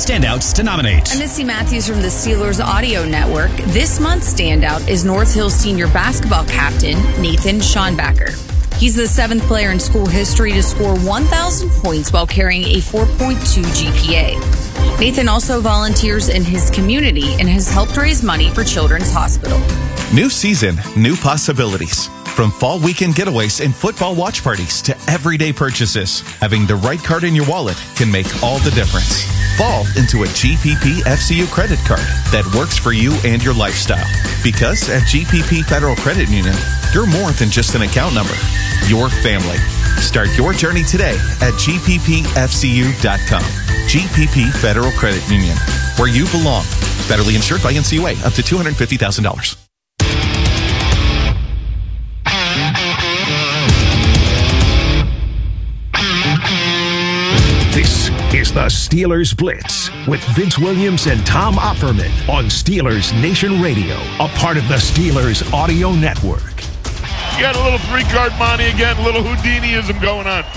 standouts to nominate. I'm Missy Matthews from the Steelers Audio Network. This month's standout is North Hills senior basketball captain Nathan Schonbacher. He's the 7th player in school history to score 1,000 points while carrying a 4.2 GPA. Nathan also volunteers in his community and has helped raise money for Children's Hospital. New season, new possibilities. From fall weekend getaways and football watch parties to everyday purchases, having the right card in your wallet can make all the difference. Fall into a GPP FCU credit card that works for you and your lifestyle. Because at GPP Federal Credit Union, you're more than just an account number. Your family. Start your journey today at gppfcu.com. GPP Federal Credit Union, where you belong. Federally insured by NCUA, up to $250,000. This is the Steelers Blitz with Vince Williams and Tom Opperman on Steelers Nation Radio, a part of the Steelers Audio Network. You got a little three-card money again, a little Houdiniism going on.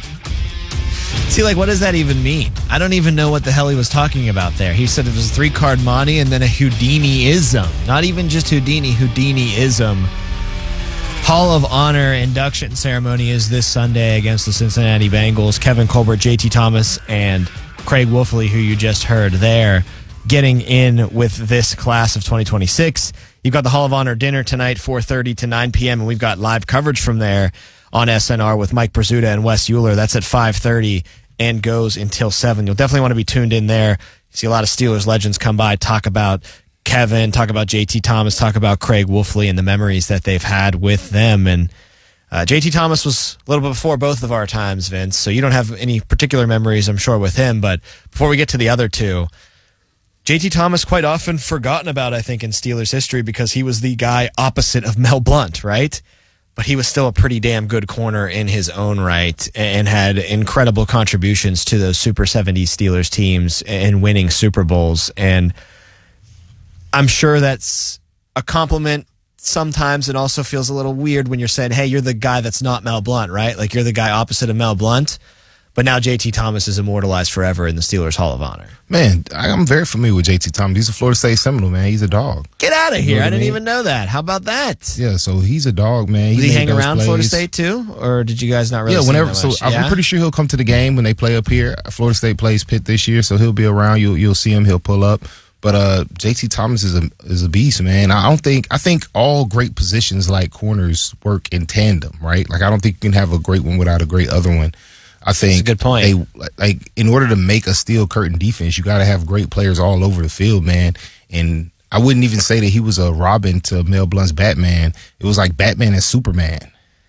See, what does that even mean? I don't even know what the hell he was talking about there. He said it was a 3-card money and then a Houdini-ism. Not even just Houdini, Houdini-ism. Hall of Honor induction ceremony is this Sunday against the Cincinnati Bengals. Kevin Colbert, JT Thomas, and Craig Wolfley, who you just heard there, getting in with this class of 2026. You've got the Hall of Honor dinner tonight, 4:30 to 9 p.m., and we've got live coverage from there on SNR with Mike Brazuta and Wes Euler. That's at 5:30 and goes until 7. You'll definitely want to be tuned in there. You see a lot of Steelers legends come by, talk about Kevin, talk about JT Thomas, talk about Craig Wolfley and the memories that they've had with them. And JT Thomas was a little bit before both of our times, Vince, so you don't have any particular memories, I'm sure, with him. But before we get to the other two, JT Thomas quite often forgotten about, I think, in Steelers history because he was the guy opposite of Mel Blount, right? But he was still a pretty damn good corner in his own right and had incredible contributions to those Super 70s Steelers teams and winning Super Bowls. And I'm sure that's a compliment sometimes. It also feels a little weird when you're saying, hey, you're the guy that's not Mel Blount, right? Like you're the guy opposite of Mel Blount. But now JT Thomas is immortalized forever in the Steelers Hall of Honor. Man, I'm very familiar with JT Thomas. He's a Florida State Seminole, man. He's a dog. Get out of here. You know I didn't even know that. How about that? Yeah, so he's a dog, man. Did he hang around Florida State too? Or did you guys not really see him that much? I'm pretty sure he'll come to the game when they play up here. Florida State plays Pitt this year, so he'll be around. You'll see him. He'll pull up. But JT Thomas is a beast, man. I think all great positions like corners work in tandem, right? Like I don't think you can have a great one without a great other one. I think that's a good point. In order to make a steel curtain defense, you got to have great players all over the field, man. And I wouldn't even say that he was a Robin to Mel Blount's Batman. It was like Batman and Superman.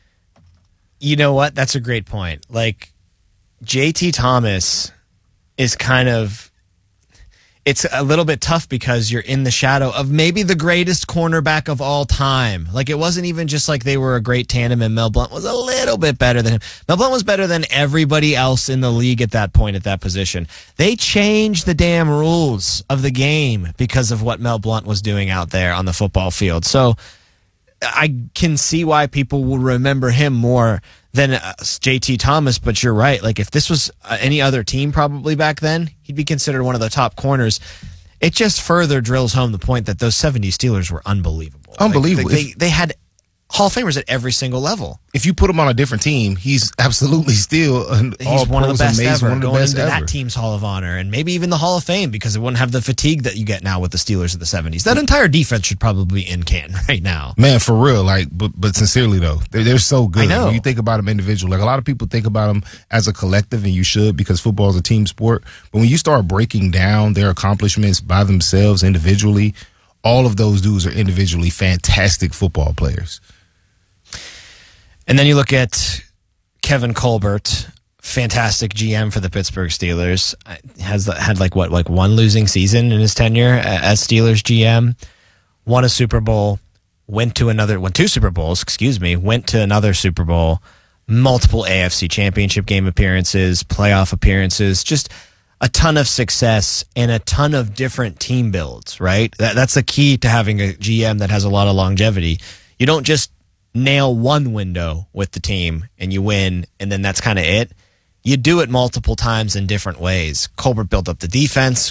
You know what? That's a great point. Like JT Thomas is kind of, it's a little bit tough because you're in the shadow of maybe the greatest cornerback of all time. Like, it wasn't even just like they were a great tandem and Mel Blount was a little bit better than him. Mel Blount was better than everybody else in the league at that point, at that position. They changed the damn rules of the game because of what Mel Blount was doing out there on the football field. So I can see why people will remember him more than JT Thomas, but you're right. Like, if this was any other team probably back then, he'd be considered one of the top corners. It just further drills home the point that those 70 Steelers were unbelievable. Unbelievable. Like, they had Hall of Famers at every single level. If you put him on a different team, he's absolutely still he's one of the best ever. Going into that team's Hall of Honor and maybe even the Hall of Fame because it wouldn't have the fatigue that you get now with the Steelers of the 70s. That entire defense should probably be in Canton right now. Man, for real. But sincerely though, they're so good. I know. When you think about them individually, like a lot of people think about them as a collective, and you should because football is a team sport. But when you start breaking down their accomplishments by themselves individually, all of those dudes are individually fantastic football players. And then you look at Kevin Colbert, fantastic GM for the Pittsburgh Steelers. Had one losing season in his tenure as Steelers GM. Won a Super Bowl, won two Super Bowls, went to another Super Bowl, multiple AFC Championship game appearances, playoff appearances, just a ton of success and a ton of different team builds, right? That's the key to having a GM that has a lot of longevity. You don't just nail one window with the team and you win and then that's kind of it. You do it multiple times in different ways. Colbert built up the defense.